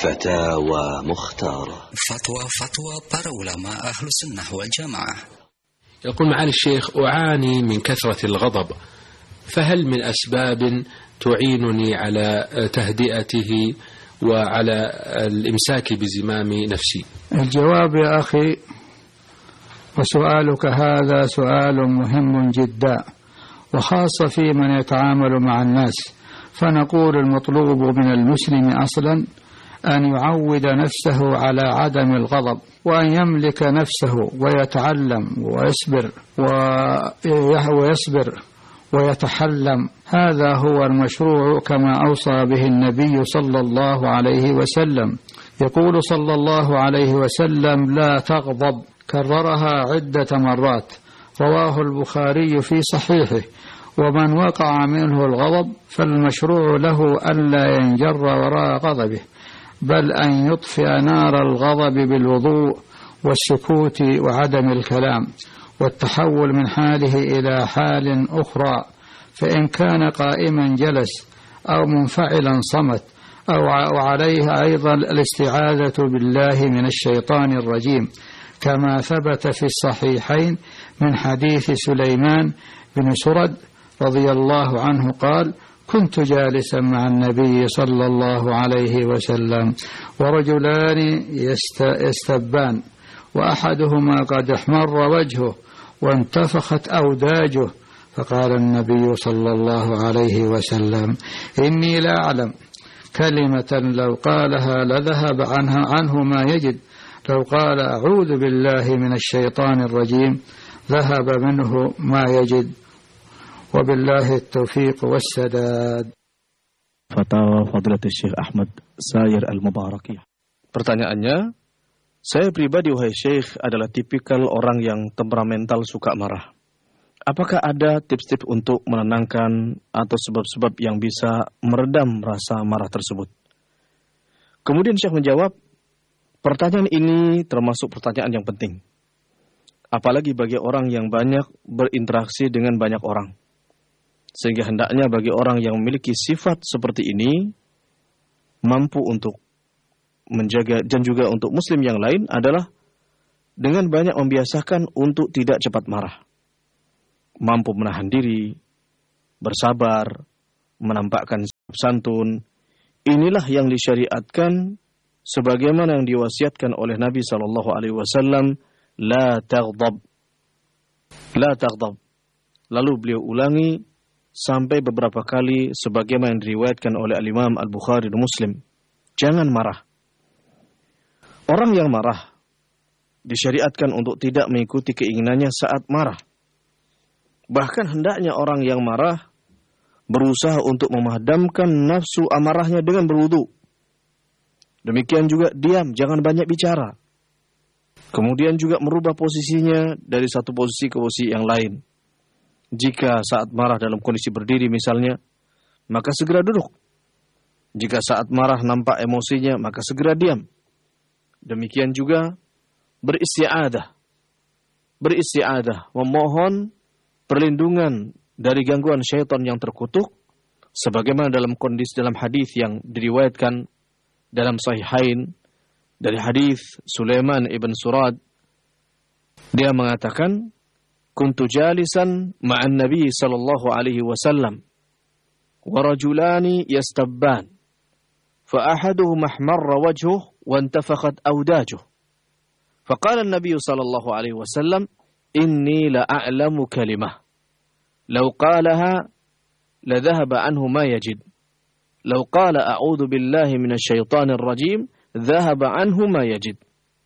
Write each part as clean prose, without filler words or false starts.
فتاوى مختارة. فتوى para ulama أهل السنة والجماعة. يقول معالي الشيخ: أعاني من كثرة الغضب، فهل من أسباب تعينني على تهدئته وعلى الإمساك بزمام نفسي؟ الجواب يا أخي، وسؤالك هذا سؤال مهم جدا، وخاصة في من يتعامل مع الناس. فنقول المطلوب من المسلم أصلا أن يعود نفسه على عدم الغضب، وأن يملك نفسه ويتعلم ويصبر ويتحلم. هذا هو المشروع كما أوصى به النبي صلى الله عليه وسلم. يقول صلى الله عليه وسلم: لا تغضب، كررها عدة مرات، رواه البخاري في صحيحه. ومن وقع منه الغضب فالمشروع له أن لا ينجر وراء غضبه، بل أن يطفئ نار الغضب بالوضوء والسكوت وعدم الكلام، والتحول من حاله إلى حال أخرى. فإن كان قائما جلس، أو منفعلا صمت، وعليه أيضا الاستعاذة بالله من الشيطان الرجيم، كما ثبت في الصحيحين من حديث سليمان بن سرد رضي الله عنه قال: كنت جالسا مع النبي صلى الله عليه وسلم ورجلان يستبان، وأحدهما قد احمر وجهه وانتفخت أوداجه، فقال النبي صلى الله عليه وسلم: إني لا أعلم كلمة لو قالها لذهب عنه ما يجد، لو قال أعوذ بالله من الشيطان الرجيم ذهب منه ما يجد. وبالله التوفيق والسداد. Fatwa Fadilatul Syekh Ahmad Sair Al-Mubarakiyah. Pertanyaannya, saya pribadi wahai Syekh adalah tipikal orang yang temperamental, suka marah. Apakah ada tips-tips untuk menenangkan atau sebab-sebab yang bisa meredam rasa marah tersebut? Kemudian Syekh menjawab, pertanyaan ini termasuk pertanyaan yang penting. Apalagi bagi orang yang banyak berinteraksi dengan banyak orang. Sehingga hendaknya bagi orang yang memiliki sifat seperti ini, mampu untuk menjaga, dan juga untuk muslim yang lain adalah dengan banyak membiasakan untuk tidak cepat marah. Mampu menahan diri, bersabar, menampakkan santun. Inilah yang disyariatkan sebagaimana yang diwasiatkan oleh Nabi SAW, la taghdab. La taghdab. Lalu beliau ulangi sampai beberapa kali sebagaimana yang diriwayatkan oleh Al-Imam Al-Bukhari dan Muslim. Jangan marah. Orang yang marah disyariatkan untuk tidak mengikuti keinginannya saat marah. Bahkan hendaknya orang yang marah berusaha untuk memadamkan nafsu amarahnya dengan berwudu. Demikian juga diam, jangan banyak bicara. Kemudian juga merubah posisinya dari satu posisi ke posisi yang lain. Jika saat marah dalam kondisi berdiri misalnya, maka segera duduk. Jika saat marah nampak emosinya, maka segera diam. Demikian juga beristi'adah. Beristi'adah, memohon perlindungan dari gangguan syaitan yang terkutuk, sebagaimana dalam kondisi dalam hadis yang diriwayatkan dalam Sahihain dari hadis Sulaiman ibn Surad. Dia mengatakan, kuntu jalisan ma'an Nabi sallallahu alaihi wasallam wa rajulani yastabban fa ahaduhuma ihmarra wajhuhu wa intafakhat awdajuhu faqala an-nabiy sallallahu alaihi wasallam inni la a'lamu kalimah law qalaha la dhahaba anhu ma yajid law qala a'udhu billahi minasy syaithanir rajim dhahaba anhu ma yajid.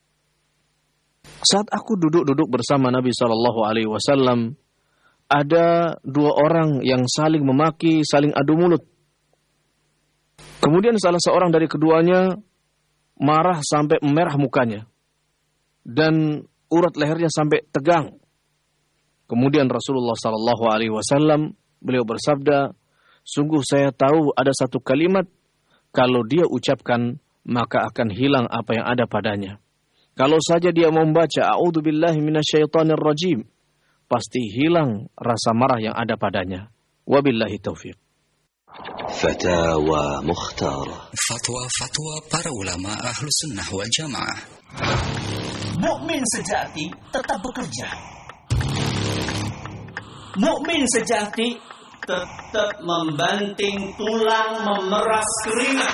Saat aku duduk bersama Nabi SAW, ada dua orang yang saling memaki, saling adu mulut. Kemudian salah seorang dari keduanya marah sampai memerah mukanya, dan urat lehernya sampai tegang. Kemudian Rasulullah SAW, beliau bersabda, sungguh saya tahu ada satu kalimat, kalau dia ucapkan, maka akan hilang apa yang ada padanya. Kalau saja dia membaca a'udzu billahi minasyaitonir rajim, pasti hilang rasa marah yang ada padanya. Wabillahi taufiq. فتاوى مختارة. Fatwa-fatwa para ulama Ahlus Sunnah wal Jamaah. Mukmin sejati tetap bekerja. Mukmin sejati tetap membanting tulang, memeras keringat.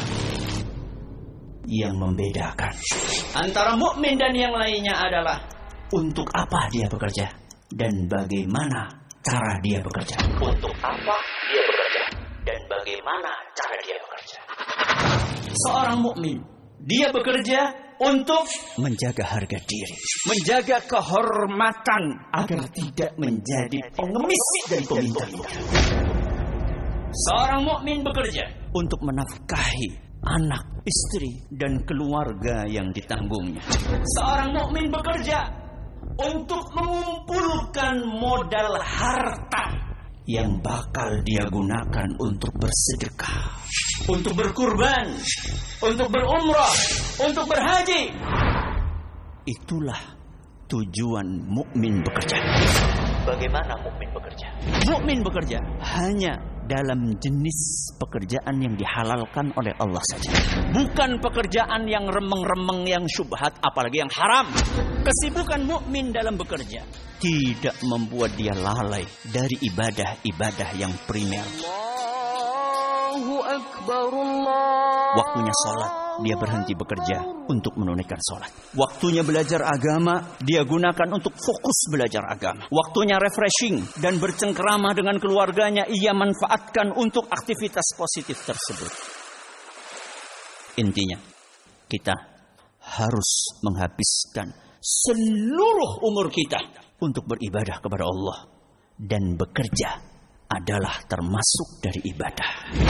Yang membedakan antara mukmin dan yang lainnya adalah untuk apa dia bekerja dan bagaimana cara dia bekerja. Untuk apa dia bekerja dan bagaimana cara dia bekerja. Seorang mukmin, dia bekerja untuk menjaga harga diri, menjaga kehormatan agar tidak menjadi pengemis dan peminta-minta. Seorang mukmin bekerja untuk menafkahi anak, istri, dan keluarga yang ditanggungnya. Seorang mukmin bekerja untuk mengumpulkan modal harta yang bakal dia gunakan untuk bersedekah, untuk berkurban, untuk berumrah, untuk berhaji. Itulah tujuan mukmin bekerja. Bagaimana mukmin bekerja? Mukmin bekerja hanya dalam jenis pekerjaan yang dihalalkan oleh Allah saja. Bukan pekerjaan yang remeng-remeng, yang syubhat, apalagi yang haram. Kesibukan mukmin dalam bekerja tidak membuat dia lalai dari ibadah-ibadah yang primer. Allahu Akbar, Allah. Waktunya sholat, dia berhenti bekerja untuk menunaikan sholat. Waktunya belajar agama, dia gunakan untuk fokus belajar agama. Waktunya refreshing dan bercengkerama dengan keluarganya, ia manfaatkan untuk aktivitas positif tersebut. Intinya, kita harus menghabiskan seluruh umur kita untuk beribadah kepada Allah. Dan bekerja adalah termasuk dari ibadah.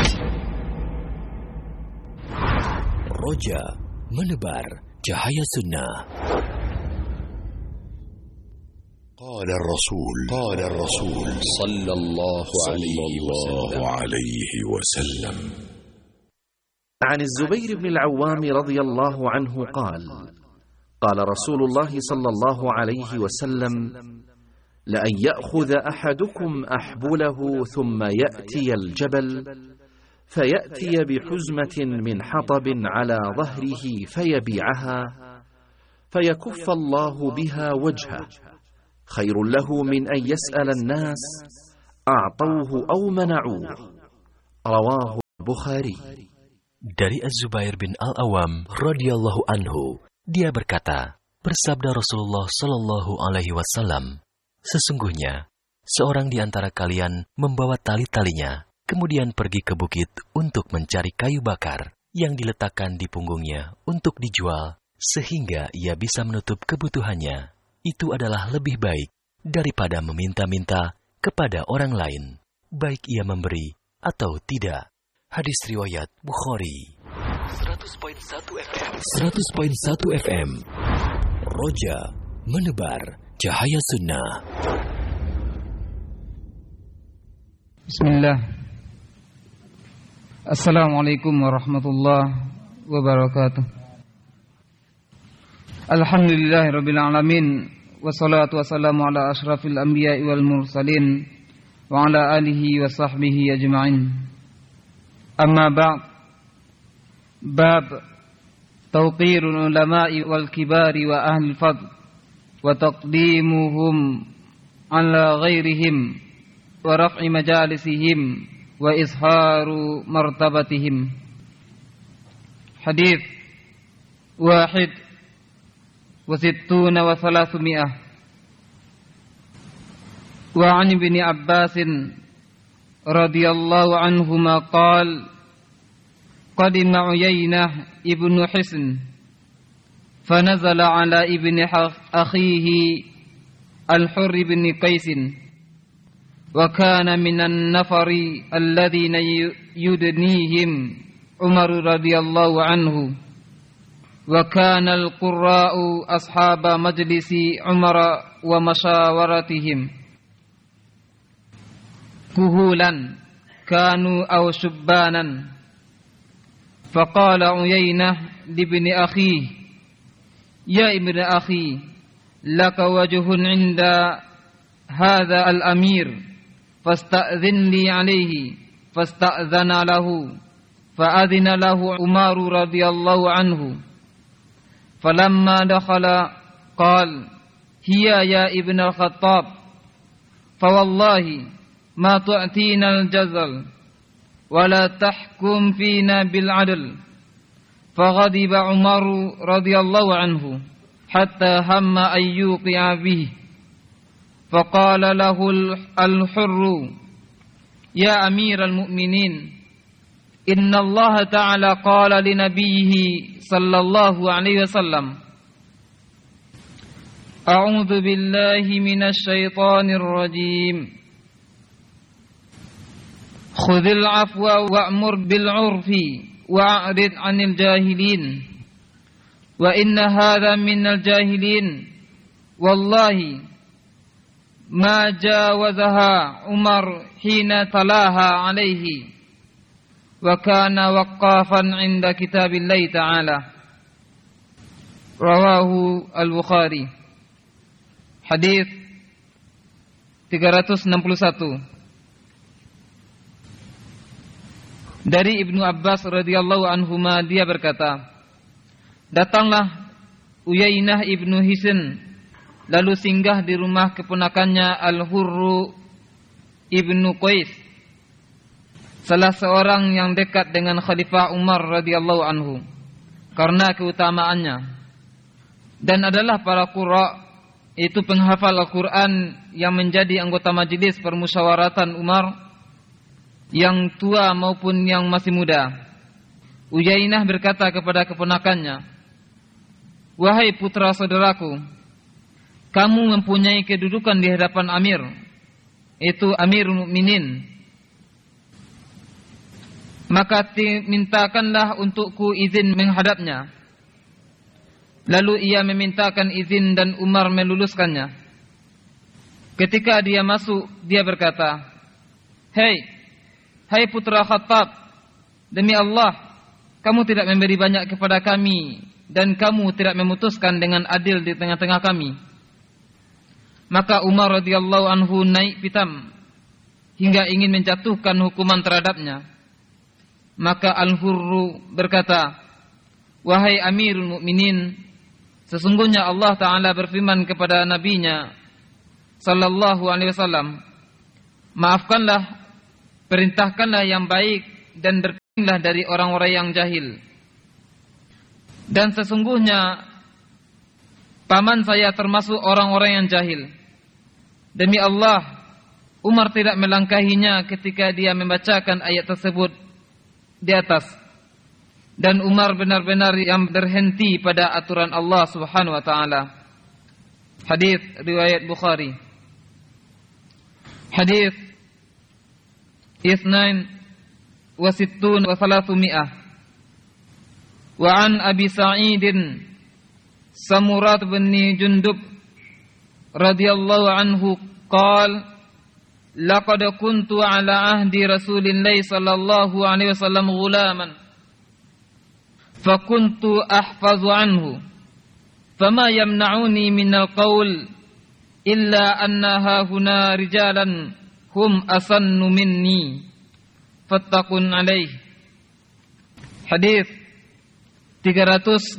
Roja menebar cahaya sunnah. قال الرسول صلى الله عليه وسلم عن الزبير بن العوام رضي الله عنه قال قال رسول الله صلى الله عليه وسلم لأن يأخذ أحدكم أحبله ثم يأتي الجبل فيأتي بحزمة من حطب على ظهره فيبيعها فيكف الله بها وجهه خير له من أن يسأل الناس أعطوه أو منعوه. رواه البخاري. Dari Az-Zubair bin Al-Awam radhiyallahu anhu, dia berkata, bersabda Rasulullah sallallahu alaihi wasallam, sesungguhnya seorang di antara kalian membawa tali-talinya, kemudian pergi ke bukit untuk mencari kayu bakar yang diletakkan di punggungnya untuk dijual, sehingga ia bisa menutup kebutuhannya. Itu adalah lebih baik daripada meminta-minta kepada orang lain, baik ia memberi atau tidak. Hadis riwayat Bukhari. 100.1 FM. Roja menebar cahaya sunnah. Bismillah. Assalamualaikum warahmatullahi wabarakatuh. Alhamdulillahirabbil alamin, wassalatu wassalamu ala asyrafil anbiya'i wal mursalin wa ala alihi wa sahbihi ajma'in. Amma ba'd. Bab tawqirul ulama'i wal kibari wa ahli fadl wa taqdimuhum ala ghairihim wa raf'i majalisihim wa izharu martabatihim. Hadith wahid wa sittuna wa thalathmi'ah. Wa 'an ibni Abbas radhiyallahu anhuma qala qadima Uyainah ibnu Hisn fanazala ala ibni akhihi Al-Hurr ibn Qais wa kana minan nafari alladhina yudnihim Umar radhiyallahu anhu wa kana al-qurra'u ashaba majlisi Umar wa masyawaratihim kuhulan kanu aw shubbanan. فقال عيينة لابن أخيه يا ابن أخي لك وجه عند هذا الأمير فاستأذن لي عليه fasta'dzana lahu fa'adhina lahu Umar radhiyallahu anhu falamma dakhala qala hiya ya ibn al-Khattab fawallahi ma tu'tina al-jazal wa la tahkum fina bil 'adl faghadiba Umar radhiyallahu anhu hatta hamma ayyuqi'a bihi faqala lahu al-hurru ya amiral mu'minin inna Allah ta'ala qala li nabiyhi sallallahu alaihi wasallam a'udzu billahi minasy syaithanir rajim khudhil afwa wa'mur bil 'urfi wa'rid 'anil jahilin wa inna hadha minal jahilin wallahi ma jawazaha Umar hina talaha alaihi wa kana waqqafan 'inda kitabillahi ta'ala. Rawahu al-Bukhari. Hadis 361 dari Ibnu Abbas radhiyallahu anhuma, dia berkata, datanglah Uyainah ibnu Hisn lalu singgah di rumah keponakannya Al-Hurru ibnu Qais, salah seorang yang dekat dengan Khalifah Umar radhiyallahu anhu karena keutamaannya, dan adalah para qurra, itu penghafal Al-Quran yang menjadi anggota majelis permusyawaratan Umar, yang tua maupun yang masih muda. Uyainah berkata kepada keponakannya, wahai putra saudaraku, kamu mempunyai kedudukan di hadapan Amir, itu Amirul Mukminin. Maka mintakanlah untukku izin menghadapnya. Lalu ia memintakan izin dan Umar meluluskannya. Ketika dia masuk, dia berkata, Hai putra Khattab, demi Allah, kamu tidak memberi banyak kepada kami, dan kamu tidak memutuskan dengan adil di tengah-tengah kami. Maka Umar radhiyallahu anhu naik pitam hingga ingin menjatuhkan hukuman terhadapnya. Maka Al-Hurru berkata, wahai Amirul Mukminin, sesungguhnya Allah Ta'ala berfirman kepada Nabi-Nya sallallahu alaihi wasallam, maafkanlah, perintahkanlah yang baik, dan berpalinglah dari orang-orang yang jahil. Dan sesungguhnya paman saya termasuk orang-orang yang jahil. Demi Allah, Umar tidak melangkahinya ketika dia membacakan ayat tersebut di atas. Dan Umar benar-benar yang berhenti pada aturan Allah Subhanahu wa taala. Hadis riwayat Bukhari. Hadis 62 wa 300. Wa an Abi Sa'idin Samurat bin Jundub radhiyallahu anhu qala laqad kuntu ala ahdi Rasulillah sallallahu alaihi wasallam ghulaman fa kuntu ahfazu anhu fama yamna'uni minal qaul illa anna hahuna rijalan hum asannu minni fattaqun alaihi. Hadis 362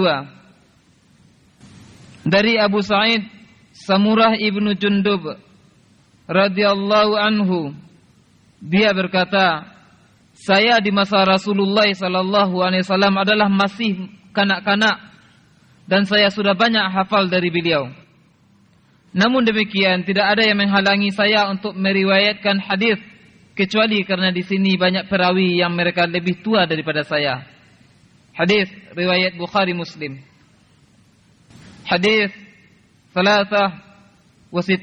dari Abu Sa'id Samurah ibnu Jundub radhiyallahu anhu, dia berkata, saya di masa Rasulullah sallallahu alaihi wasallam adalah masih kanak-kanak dan saya sudah banyak hafal dari beliau. Namun demikian tidak ada yang menghalangi saya untuk meriwayatkan hadis kecuali karena di sini banyak perawi yang mereka lebih tua daripada saya. Hadis riwayat Bukhari Muslim. Hadis 63 wa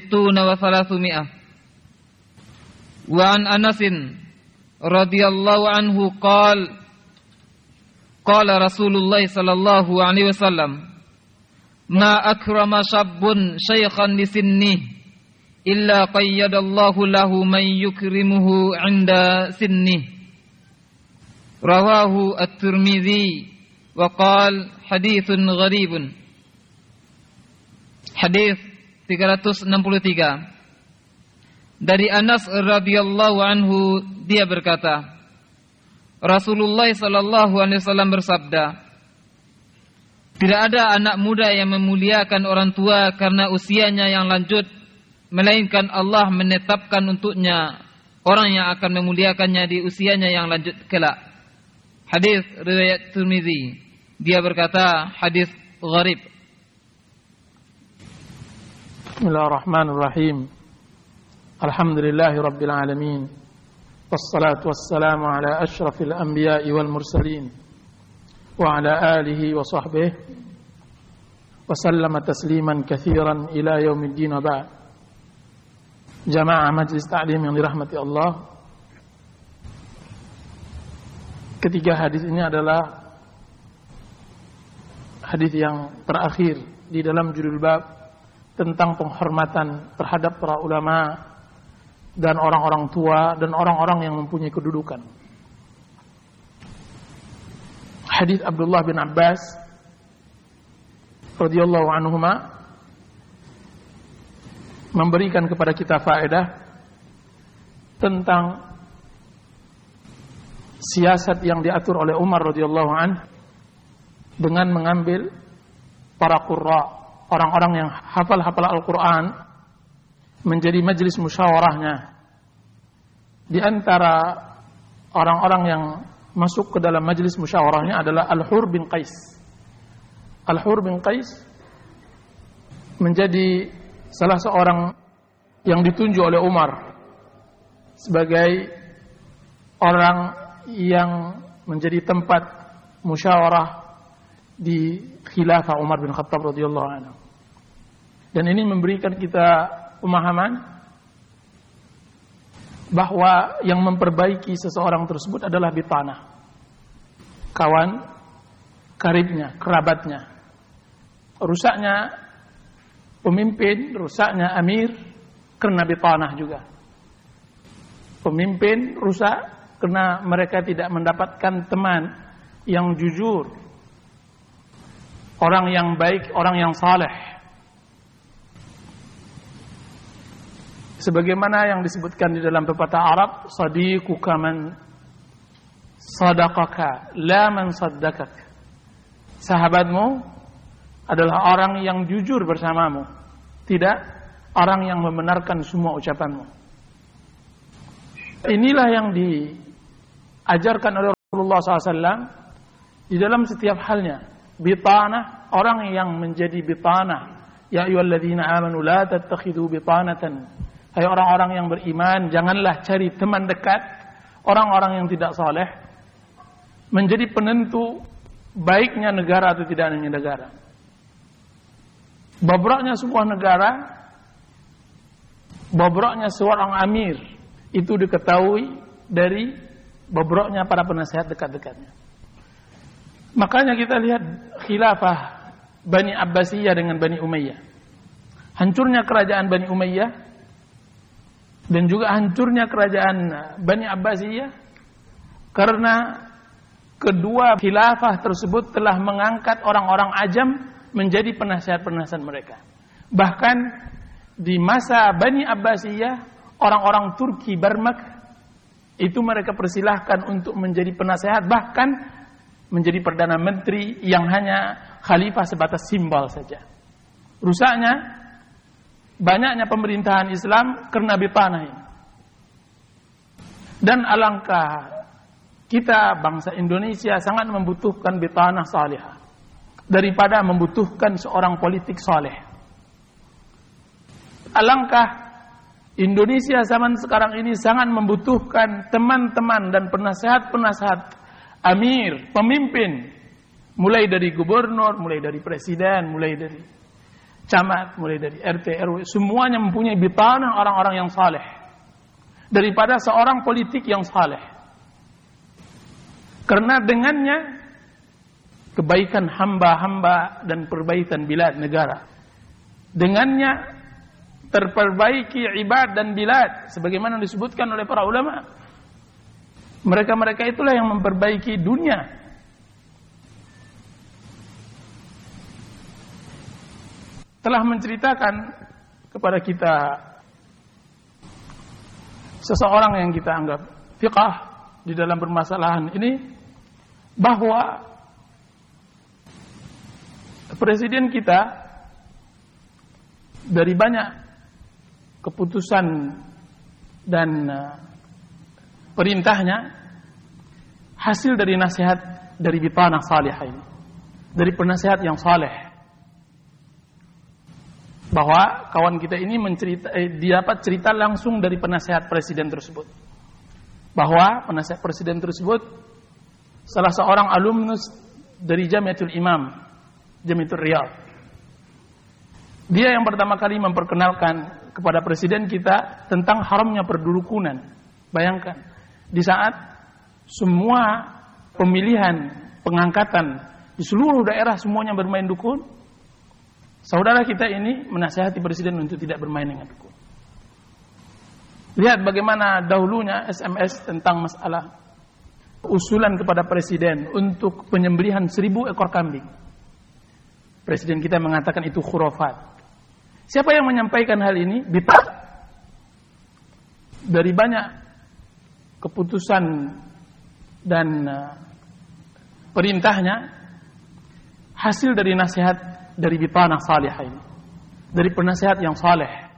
300. Wa an Anas radhiyallahu anhu qala Rasulullah sallallahu alaihi wasallam, ma akrama shabbun shaykhan li sinni illa qayyadallahu lahu man yukrimuhu 'inda sinni. Rawahu at-Tirmidzi wa qala haditsun gharibun. Hadis 363 Dari Anas radhiyallahu anhu, dia berkata, Rasulullah sallallahu alaihi wasallam bersabda, tidak ada anak muda yang memuliakan orang tua karena usianya yang lanjut, melainkan Allah menetapkan untuknya orang yang akan memuliakannya di usianya yang lanjut kelak. Hadis riwayat Tirmizi. Dia berkata, hadis gharib. Bismillahirrahmanirrahim. Alhamdulillahi rabbil alamin. Wassalatu wassalamu ala asyrafil anbiya'i wal mursalin wa ala alihi wa sahbihi wa sallama tasliman katsiran ila yaumiddin wa ba'd. Jamaah majlis ta'lim yang dirahmati Allah, ketiga hadis ini adalah hadis yang terakhir di dalam judul bab tentang penghormatan terhadap para ulama dan orang-orang tua dan orang-orang yang mempunyai kedudukan. Hadis Abdullah bin Abbas radhiyallahu anhuma memberikan kepada kita faedah tentang siasat yang diatur oleh Umar radhiyallahu anhu dengan mengambil para qurra, orang-orang yang hafal Al-Quran, menjadi majelis musyawarahnya. Di antara orang-orang yang masuk ke dalam majelis musyawarahnya adalah Al-Hur bin Qais. Al-Hur bin Qais menjadi salah seorang yang ditunjuk oleh Umar sebagai orang yang menjadi tempat musyawarah di khilafah Umar bin Khattab radhiyallahu anhu. Dan ini memberikan kita pemahaman bahwa yang memperbaiki seseorang tersebut adalah bitanah, kawan karibnya, kerabatnya. Rusaknya pemimpin, rusaknya amir karena bitanah juga. Pemimpin rusak karena mereka tidak mendapatkan teman yang jujur, orang yang baik, orang yang saleh. Sebagaimana yang disebutkan di dalam pepatah Arab, sadiquka man sadaqaka la man saddaqak. Sahabatmu adalah orang yang jujur bersamamu, tidak orang yang membenarkan semua ucapanmu. Inilah yang diajarkan oleh Rasulullah SAW di dalam setiap halnya. Bitanah, orang yang menjadi bitanah. Ya ayyuhalladzina amanu la tattakhidhu bitanatan. Hai orang-orang yang beriman, janganlah cari teman dekat orang-orang yang tidak saleh, menjadi penentu baiknya negara atau tidaknya negara. Bobroknya sebuah negara, bobroknya seorang amir, itu diketahui dari bobroknya para penasehat dekat-dekatnya. Makanya kita lihat khilafah Bani Abbasiyah dengan Bani Umayyah. Hancurnya kerajaan Bani Umayyah dan juga hancurnya kerajaan Bani Abbasiyah karena kedua khilafah tersebut telah mengangkat orang-orang ajam menjadi penasihat-penasihat mereka. Bahkan di masa Bani Abbasiyah, orang-orang Turki Barmak itu mereka persilahkan untuk menjadi penasihat, bahkan menjadi perdana menteri yang hanya khalifah sebatas simbol saja. Rusaknya banyaknya pemerintahan Islam karena bitanah ini. Dan alangkah kita bangsa Indonesia sangat membutuhkan bitanah salihah daripada membutuhkan seorang politik saleh. Alangkah Indonesia zaman sekarang ini sangat membutuhkan teman-teman dan penasehat-penasehat amir, pemimpin, mulai dari gubernur, mulai dari presiden, mulai dari camat, mulai dari RT, RW, semuanya mempunyai bitanah orang-orang yang saleh daripada seorang politik yang saleh. Karena dengannya kebaikan hamba-hamba dan perbaikan bilad negara. Dengannya terperbaiki ibad dan bilad sebagaimana disebutkan oleh para ulama. Mereka-mereka itulah yang memperbaiki dunia. Telah menceritakan kepada kita seseorang yang kita anggap fiqah di dalam permasalahan ini, bahwa presiden kita dari banyak keputusan dan perintahnya hasil dari nasihat dari bitanah salihah ini, dari penasihat yang saleh. Bahwa kawan kita ini dapat cerita langsung dari penasihat presiden tersebut. Bahwa penasihat presiden tersebut salah seorang alumnus dari Jamiatul Imam, Jamiatul Riyadh. Dia yang pertama kali memperkenalkan kepada presiden kita tentang haramnya perdukunan. Bayangkan, di saat semua pemilihan, pengangkatan di seluruh daerah semuanya bermain dukun, saudara kita ini menasihati presiden untuk tidak bermain dengan dukun. Lihat bagaimana dahulunya SMS tentang masalah usulan kepada presiden untuk penyembelihan 1000 ekor kambing. Presiden kita mengatakan itu khurafat. Siapa yang menyampaikan hal ini? Bitak. Dari banyak keputusan dan perintahnya hasil dari nasihat dari bitanah salihah ini, dari penasihat yang saleh.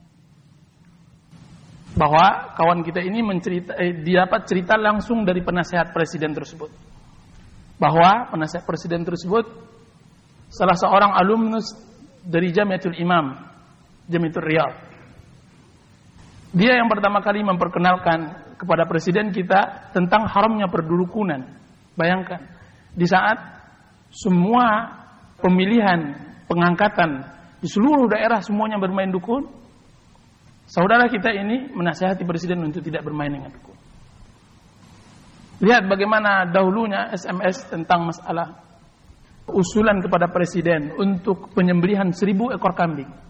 Bahwa kawan kita ini dapat cerita langsung dari penasihat presiden tersebut. Bahwa penasihat presiden tersebut salah seorang alumnus dari Jamiatul Imam, Jamiatul Riyadh. Dia yang pertama kali memperkenalkan kepada presiden kita tentang haramnya perdukunan. Bayangkan, di saat semua pemilihan, pengangkatan di seluruh daerah semuanya bermain dukun, saudara kita ini menasihati presiden untuk tidak bermain dengan dukun. Lihat bagaimana dahulunya SMS tentang masalah usulan kepada presiden untuk penyembelihan 1000 ekor kambing.